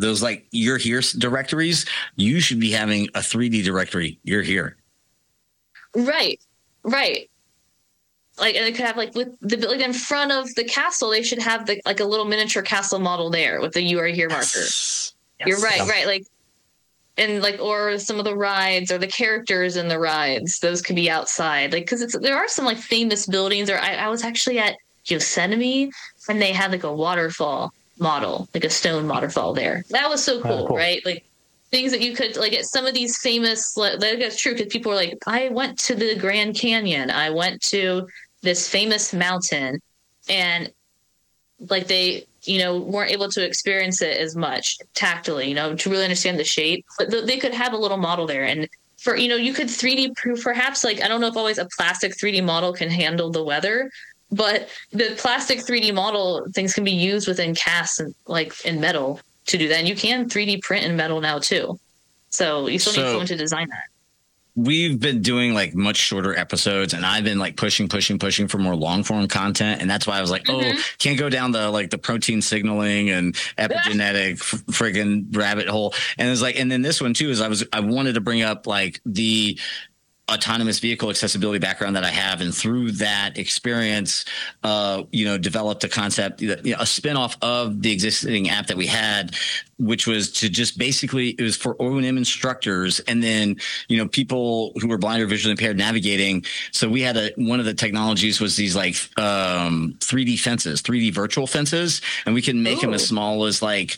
those like you're here directories, you should be having a 3D directory. You're here. Right. Like, and it could have like with the like in front of the castle, they should have like a little miniature castle model there with the "You Are Here" marker. Yes. You're right. Like, and like, or some of the rides or the characters in the rides, those could be outside. Like, because there are some like famous buildings. Or I was actually at Yosemite and they had like a waterfall model, like a stone waterfall there. That was so cool, right? Like things that you could like at some of these famous. That's true because people are like, I went to the Grand Canyon. I went to this famous mountain, and like they weren't able to experience it as much tactily, to really understand the shape, but they could have a little model there. And for, you could 3D proof perhaps, like, I don't know if always a plastic 3D model can handle the weather, but the plastic 3D model things can be used within casts and like in metal to do that. And you can 3D print in metal now too. So you still need someone to design that. We've been doing like much shorter episodes, and I've been like pushing for more long form content. And that's why I was like, can't go down the protein signaling and epigenetic friggin' rabbit hole. And it was like, and then this one too, is I wanted to bring up like the autonomous vehicle accessibility background that I have. And through that experience, developed a concept, a spinoff of the existing app that we had, which was to just basically, it was for O&M instructors. And then, people who were blind or visually impaired navigating. So we had one of the technologies was these like 3D fences, 3D virtual fences. And we can make them as small as like,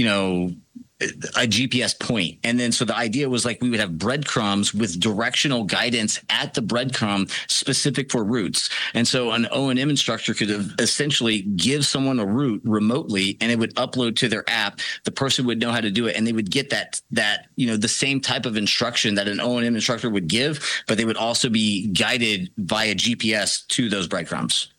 a GPS point. And then, so the idea was like, we would have breadcrumbs with directional guidance at the breadcrumb specific for routes. And so an O&M instructor could essentially give someone a route remotely, and it would upload to their app. The person would know how to do it, and they would get that, the same type of instruction that an O&M instructor would give, but they would also be guided via GPS to those breadcrumbs.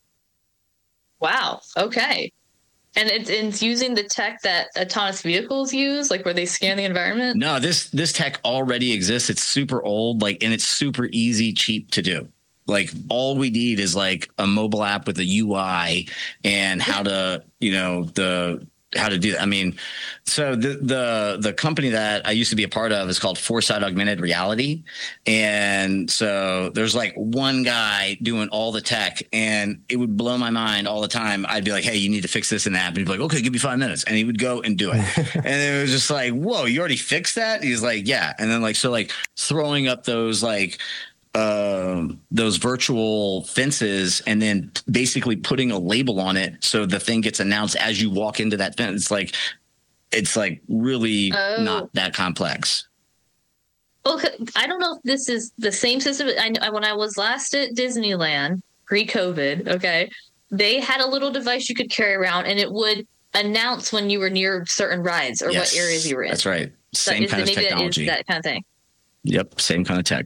Wow. Okay. And it's using the tech that autonomous vehicles use, like where they scan the environment? No, this tech already exists. It's super old, and it's super easy, cheap to do. Like all we need is like a mobile app with a UI and how to, how to do that. I mean, so the company that I used to be a part of is called Foresight Augmented Reality. And so there's like one guy doing all the tech, and it would blow my mind all the time. I'd be like, hey, you need to fix this in the app. And he'd be like, okay, give me 5 minutes. And he would go and do it. And it was just like, whoa, you already fixed that? He's like, yeah. And then throwing up those those virtual fences and then basically putting a label on it so the thing gets announced as you walk into that fence. It's like really not that complex. Well, I don't know if this is the same system. When I was last at Disneyland pre-COVID, okay, they had a little device you could carry around, and it would announce when you were near certain rides or what areas you were in. That's right. Same kind of technology. That kind of thing. Yep, same kind of tech.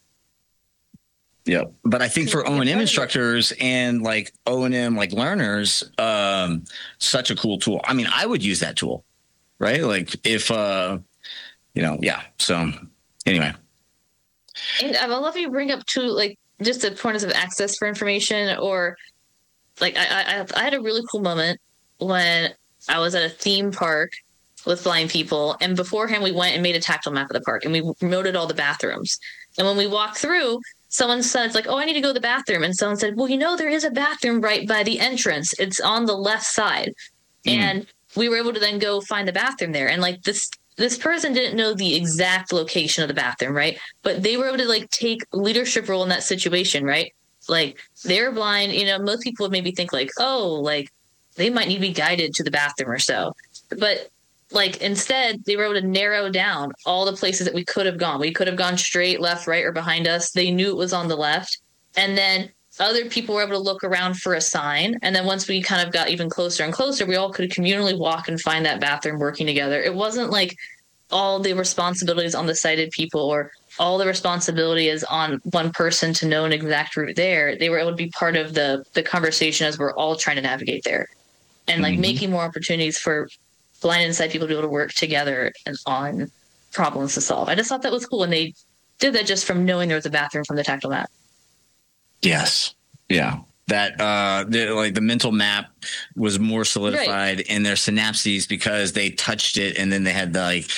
Yep. But I think for O&M instructors and like O&M like learners, such a cool tool. I mean, I would use that tool, right? Like if, yeah. So anyway. And I love you bring up too, like just the points of access for information, or like I had a really cool moment when I was at a theme park with blind people. And beforehand we went and made a tactile map of the park, and we remoted all the bathrooms. And when we walked through, someone said, it's like, oh, I need to go to the bathroom. And someone said, well, there is a bathroom right by the entrance. It's on the left side. And we were able to then go find the bathroom there. And like this person didn't know the exact location of the bathroom, right? But they were able to like take leadership role in that situation, right? Like they're blind, most people would maybe think like, oh, like they might need to be guided to the bathroom or so. But like instead they were able to narrow down all the places that we could have gone. We could have gone straight, left, right, or behind us. They knew it was on the left. And then other people were able to look around for a sign. And then once we kind of got even closer and closer, we all could communally walk and find that bathroom working together. It wasn't like all the responsibilities on the sighted people or all the responsibility is on one person to know an exact route there. They were able to be part of the conversation as we're all trying to navigate there, and like making more opportunities for blind and sighted people to be able to work together and on problems to solve. I just thought that was cool. And they did that just from knowing there was a bathroom from the tactile map. Yes. Yeah. that like the mental map was more solidified in their synapses because they touched it, and then they had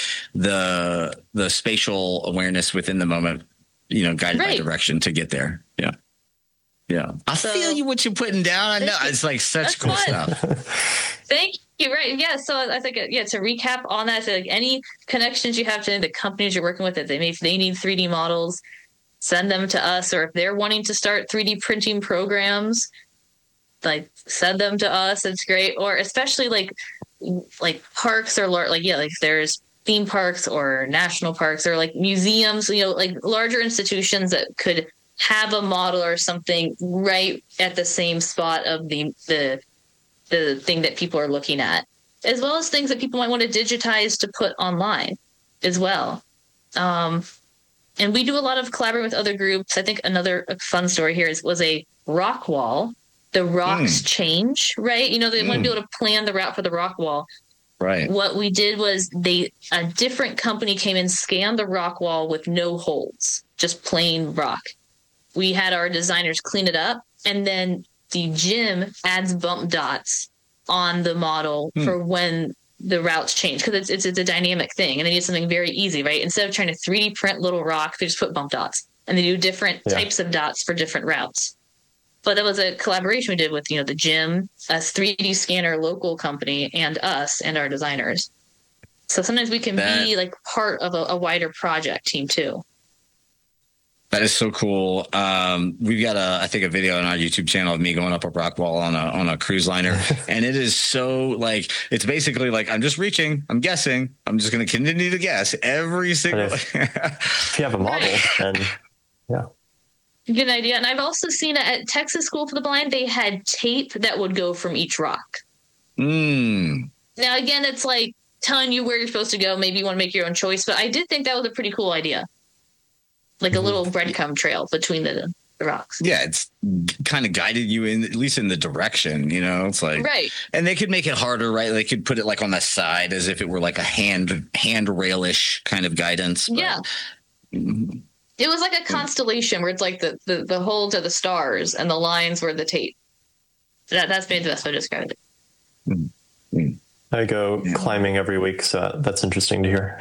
the spatial awareness within the moment, guided by direction to get there. Yeah. I feel you what you're putting down. I know it's like such cool stuff. Thank you. Right. Yeah. So I think, to recap on that, so like any connections you have to the companies you're working with, if they need 3D models, send them to us. Or if they're wanting to start 3D printing programs, like send them to us. It's great. Or especially like parks or like there's theme parks or national parks or like museums, like larger institutions that could have a model or something right at the same spot of the thing that people are looking at, as well as things that people might want to digitize to put online as well. And we do a lot of collaborating with other groups. I think another fun story here was a rock wall. The rocks change, right? They want to be able to plan the route for the rock wall. Right. What we did was a different company came and scanned the rock wall with no holes, just plain rock. We had our designers clean it up, and then the gym adds bump dots on the model for when the routes change, because it's a dynamic thing, and they need something very easy, right? Instead of trying to 3D print little rocks, they just put bump dots, and they do different types of dots for different routes. But that was a collaboration we did with the gym, a 3D scanner local company, and us and our designers. So sometimes we can be like part of a wider project team too. That is so cool. We've got I think a video on our YouTube channel of me going up a rock wall on a cruise liner. And it is so like, it's basically like, I'm just reaching, I'm guessing, I'm just going to continue to guess every single. If you have a model, then yeah. Good idea. And I've also seen it at Texas School for the Blind. They had tape that would go from each rock. Now, again, it's like telling you where you're supposed to go. Maybe you want to make your own choice, but I did think that was a pretty cool idea. Like a little breadcrumb trail between the rocks. Yeah, it's kind of guided you in, at least in the direction, it's like, right. And they could make it harder, right? They could put it like on the side as if it were like a handrail-ish kind of guidance. But, yeah. It was like a constellation where it's like the holes are the stars and the lines were the tape. That's maybe the best way to describe it. I go climbing every week, so that's interesting to hear.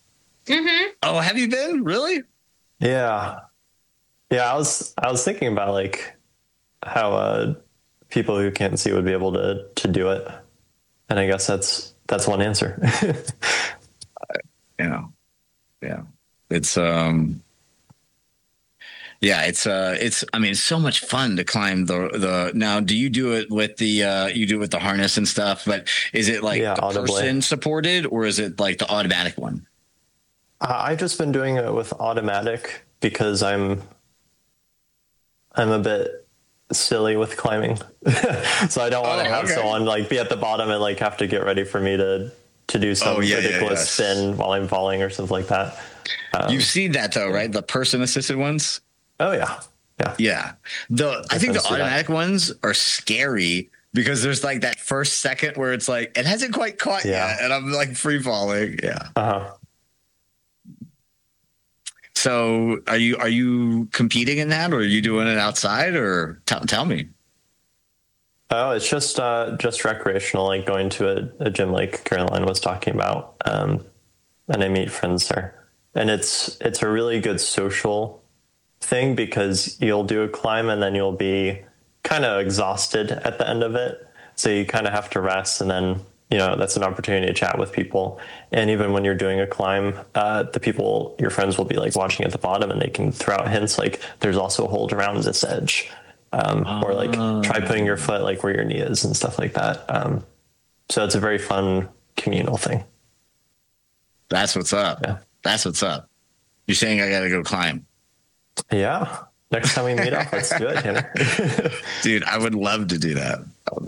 Oh, have you been? Really? Yeah. I was thinking about like how people who can't see would be able to do it, and I guess that's one answer. Yeah. It's it's I mean, it's so much fun to climb the now. Do you do it with the harness and stuff? But is it like the person supported, or is it like the automatic one? I've just been doing it with automatic because I'm a bit silly with climbing. So I don't want to have someone like be at the bottom and like have to get ready for me to do some ridiculous spin while I'm falling or something like that. You've seen that though, right? The person assisted ones. Oh yeah. I think the automatic ones are scary because there's like that first second where it's like it hasn't quite caught yet, and I'm like free falling. Yeah. So are you competing in that, or are you doing it outside, or tell me? Oh, it's just recreational, like going to a gym like Caroline was talking about, and I meet friends there. And it's a really good social thing because you'll do a climb and then you'll be kind of exhausted at the end of it. So you kind of have to rest, and then, that's an opportunity to chat with people. And even when you're doing a climb, the people, your friends, will be like watching at the bottom, and they can throw out hints like there's also a hold around this edge. Or like try putting your foot like where your knee is and stuff like that. So it's a very fun communal thing. That's what's up. Yeah. That's what's up. You're saying I got to go climb. Yeah. Next time we meet up, let's do it, Tanner. Dude, I would love to do that.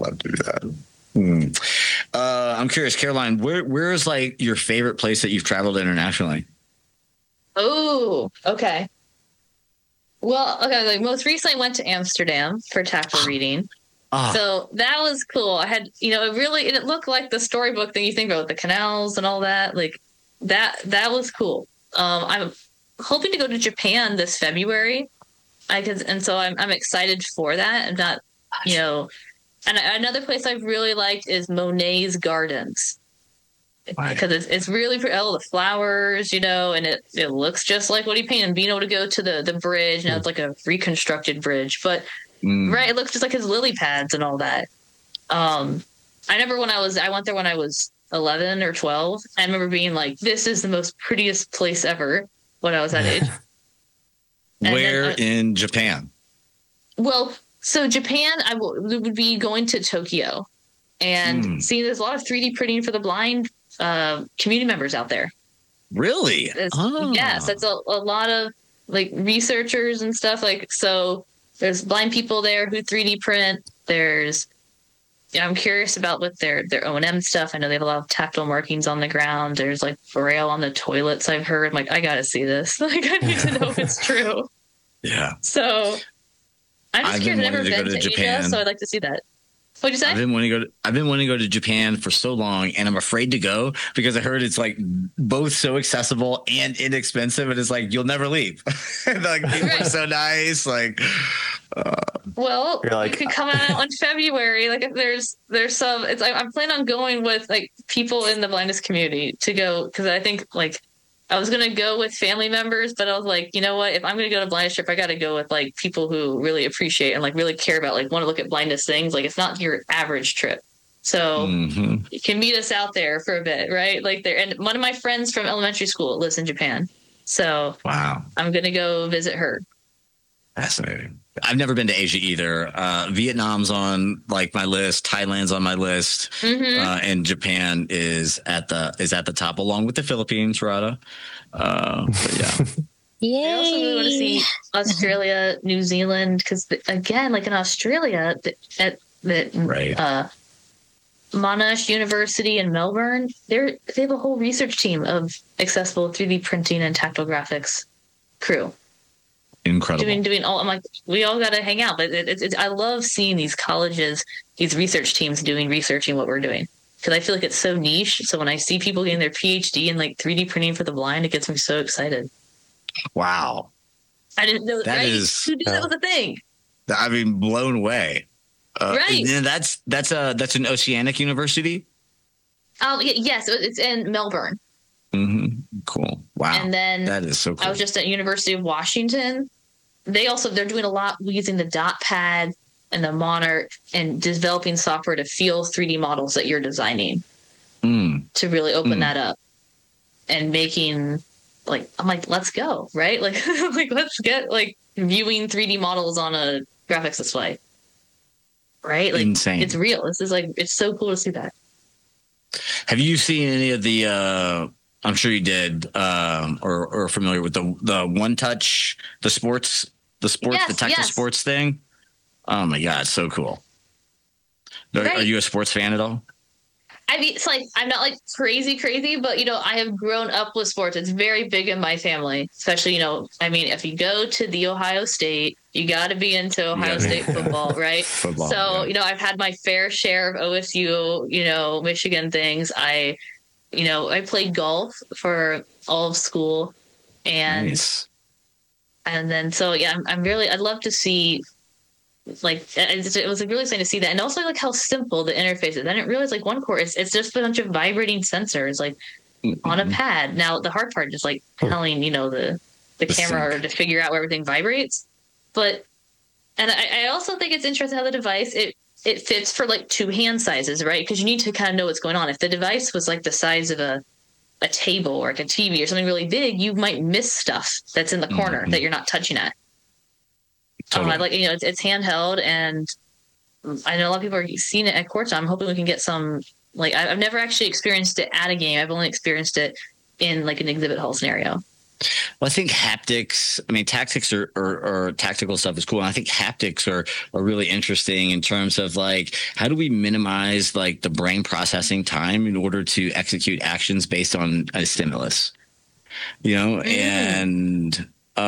I'm curious, Caroline, where is like your favorite place that you've traveled internationally? Oh, okay. Well, okay, like most recently I went to Amsterdam for tactile reading. So that was cool. I had, it looked like the storybook that you think about, the canals and all that. Like that was cool. I'm hoping to go to Japan this February. So I'm excited for that. you know, and another place I've really liked is Monet's Gardens. Right. Because it's really pretty, all the flowers, you know, and it looks just like what he painted. And being able to go to the bridge, now it's like a reconstructed bridge, but right, it looks just like his lily pads and all that. I remember I went there when I was 11 or 12. I remember being like, this is the most prettiest place ever when I was that age. Where in Japan? Well, so Japan, would be going to Tokyo and seeing there's a lot of 3D printing for the blind community members out there. Really? Yes, that's a lot of like researchers and stuff. Like, so there's blind people there who 3D print. I'm curious about what their O&M stuff. I know they have a lot of tactile markings on the ground. There's like braille on the toilets, I've heard. I'm like, I gotta see this. Like, I need to know if it's true. Yeah. So I'm just curious. I've never been to Japan. Asia, so I'd like to see that. What'd you say? I've been wanting to go to Japan for so long, and I'm afraid to go because I heard it's like both so accessible and inexpensive, and it's like you'll never leave. Like people are so nice. Like, well, you could come out in February. Like, if there's some. It's I'm planning on going with like people in the blindness community to go, because I think like I was gonna go with family members, but I was like, you know what? If I'm gonna go to blindness trip, I got to go with like people who really appreciate and like really care about, like, want to look at blindness things. Like, it's not your average trip. So you can meet us out there for a bit, right? Like there, and one of my friends from elementary school lives in Japan, so wow, I'm gonna go visit her. Fascinating. I've never been to Asia either. Vietnam's on like my list. Thailand's on my list, and Japan is at the top, along with the Philippines, Rada. But yeah. Yay. I also really want to see Australia, New Zealand, because again, like in Australia, at Monash University in Melbourne, they have a whole research team of accessible 3D printing and tactile graphics crew. Incredible. Doing all. I'm like, we all got to hang out. But I love seeing these colleges, these research teams researching what we're doing, because I feel like it's so niche. So when I see people getting their PhD in like 3D printing for the blind, it gets me so excited. Wow. I didn't know that. Who knew that was a thing? I mean, blown away. Right. And that's an Oceanic University. Yes, it's in Melbourne. Cool. Wow. And then that is so cool. I was just at University of Washington. They're doing a lot using the dot pad and the Monarch and developing software to feel 3D models that you're designing to really open that up and making like, I'm like, let's go, right? Like, like let's get like viewing 3D models on a graphics display, right? Like, insane. It's real. This is like, it's so cool to see that. Have you seen any of the? I'm sure you did, or familiar with the One Touch, the tactile sports thing. Oh my god, so cool! Are you a sports fan at all? I mean, it's like I'm not like crazy, but you know, I have grown up with sports. It's very big in my family, especially, you know, I mean, if you go to the Ohio State, you got to be into Ohio State football, right? Football, so, you know, I've had my fair share of OSU, you know, Michigan things. I played golf for all of school, and then so yeah, I'd love to see. Like it was like really exciting to see that, and also like how simple the interface is. I didn't realize like one core it's just a bunch of vibrating sensors like on a pad. Now the hard part is like telling, you know, the camera to figure out where everything vibrates. But and I also think it's interesting how the device it fits for like two hand sizes, right? Because you need to kind of know what's going on. If the device was like the size of a table or like a TV or something really big, you might miss stuff that's in the corner that you're not touching at. Totally. I like, you know, it's handheld, and I know a lot of people are seeing it at courts. I'm hoping we can get some. Like, I've never actually experienced it at a game. I've only experienced it in like an exhibit hall scenario. Well, I think haptics. I mean, tactics or tactical stuff is cool, and I think haptics are really interesting in terms of like how do we minimize like the brain processing time in order to execute actions based on a stimulus, you know, and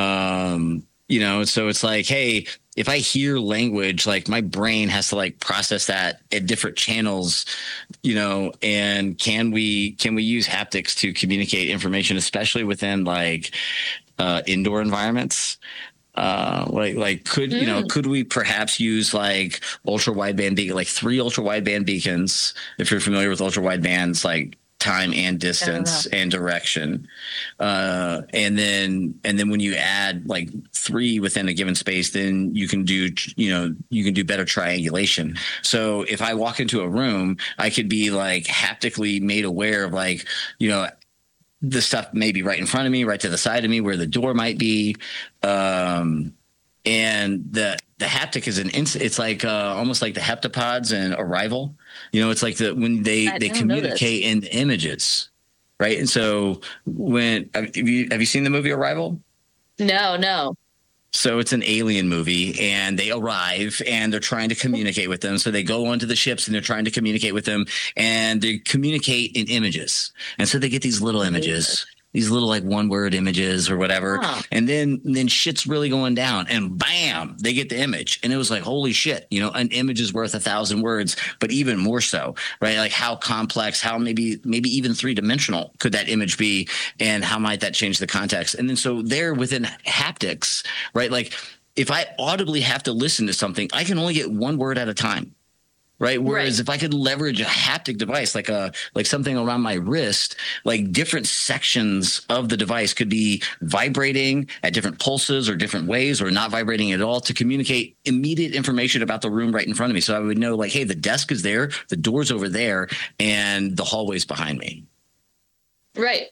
you know, so it's like, hey, if I hear language, like my brain has to like process that at different channels, you know, and can we use haptics to communicate information, especially within like indoor environments? Could we perhaps use like ultra wideband beacon, like 3 ultra wideband beacons, if you're familiar with ultra widebands, like time and distance and direction, and then when you add like 3 within a given space, then you can do better triangulation. So if I walk into a room, I could be like haptically made aware of like, the stuff maybe right in front of me, right to the side of me, where the door might be. And the haptic is it's like almost like the heptapods in Arrival. It's like when they communicate in images, right? And so have you seen the movie Arrival? No. So it's an alien movie, and they arrive and they're trying to communicate with them. So they go onto the ships and they're trying to communicate with them, and they communicate in images. And so they get these little images, these little like 1-word images or whatever. Huh. And then shit's really going down, and bam, they get the image. And it was like, holy shit, an image is worth 1,000 words, but even more so, right? Like how complex, how maybe even 3-dimensional could that image be, and how might that change the context? And then so there within haptics, right? Like if I audibly have to listen to something, I can only get 1 word at a time. Right. Whereas if I could leverage a haptic device, like something around my wrist, like different sections of the device could be vibrating at different pulses or different ways, or not vibrating at all, to communicate immediate information about the room right in front of me. So I would know like, hey, the desk is there, the door's over there, and the hallway's behind me. Right.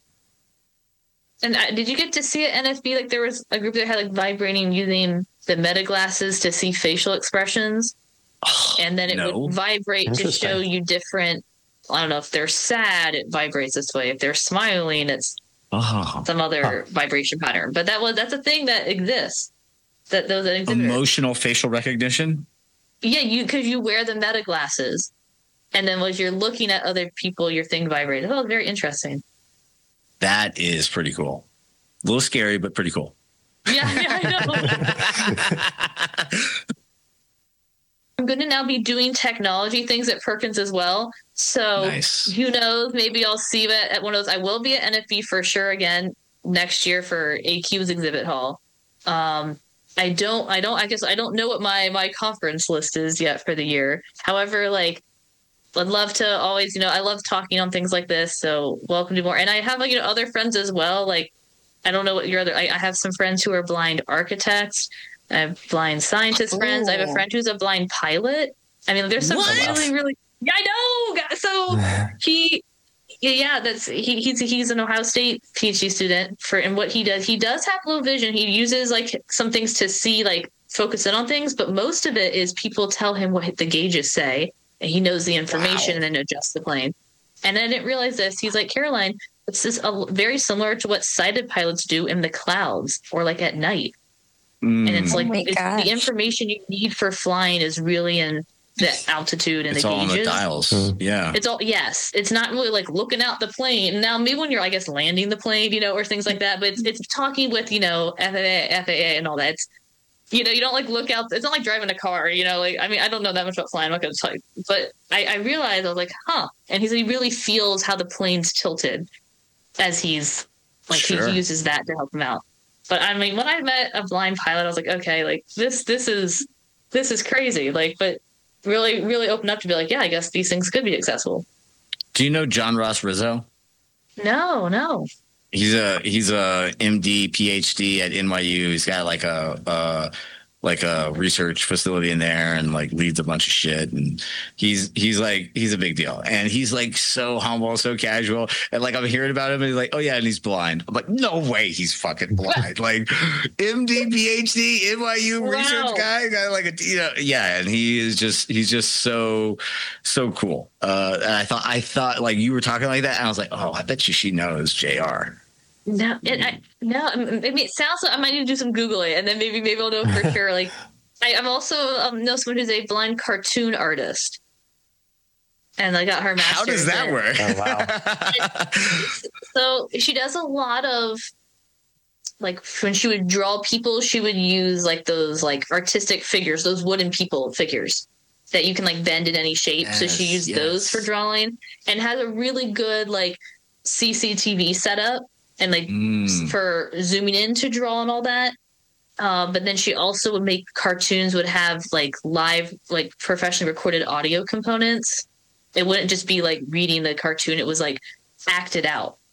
And did you get to see at NFB, like there was a group that had like vibrating using the meta glasses to see facial expressions? And then it would vibrate to show you different. I don't know, if they're sad, it vibrates this way. If they're smiling, it's some other vibration pattern. But that's a thing that exists. Those emotional facial recognition. Yeah, because you wear the meta glasses, and then as you're looking at other people, your thing vibrates. Oh, very interesting. That is pretty cool. A little scary, but pretty cool. Yeah, I know. I'm going to now be doing technology things at Perkins as well. So Who knows? Maybe I'll see it at one of those. I will be at NFB for sure again next year for AQ's exhibit hall. I don't know what my conference list is yet for the year. However, like I'd love to always, I love talking on things like this. So welcome to more. And I have other friends as well. Like, I don't know what your other, I have some friends who are blind architects. I have blind scientist friends. I have a friend who's a blind pilot. I mean, there's some really, yeah, I know. So he's an Ohio State PhD student and what he does have low vision. He uses like some things to see, like focus in on things, but most of it is people tell him what the gauges say, and he knows the information and then adjusts the plane. And I didn't realize this. He's like, Caroline, this is very similar to what sighted pilots do in the clouds or like at night. And it's like the information you need for flying is really in the altitude and the gauges. It's all on the dials. Yeah. It's all, yes. It's not really like looking out the plane. Now, maybe when you're, I guess, landing the plane, or things like that, but it's talking with, FAA and all that. It's, you don't like look out. It's not like driving a car, like, I mean, I don't know that much about flying. I'm not going to tell you, but I realized, I was like, And he really feels how the plane's tilted as he's like, he uses that to help him out. But I mean, when I met a blind pilot, I was like, okay, like this is crazy. Like, but really, really opened up to be like, yeah, I guess these things could be accessible. Do you know John Ross Rizzo? No. He's a MD, PhD at NYU. He's got like a research facility in there, and like leads a bunch of shit. And he's a big deal. And he's like so humble, so casual. And like I'm hearing about him, and he's like, oh yeah, and he's blind. I'm like, no way, he's fucking blind. Like MD, PhD, NYU research guy like and he's just so cool. And I thought like you were talking like that, and I was like, oh, I bet you she knows JR. No, I mean, it sounds like I might need to do some Googling, and then maybe I'll know for sure. Like, I'm also know someone who's a blind cartoon artist, and I got her master's. How does that work? Oh, wow. So she does a lot of, like, when she would draw people, she would use like those like artistic figures, those wooden people figures that you can like bend in any shape. Yes, so she used those for drawing, and has a really good like CCTV setup. And like for zooming in to draw and all that. But then she also would make cartoons would have like live, like professionally recorded audio components. It wouldn't just be like reading the cartoon. It was like acted out.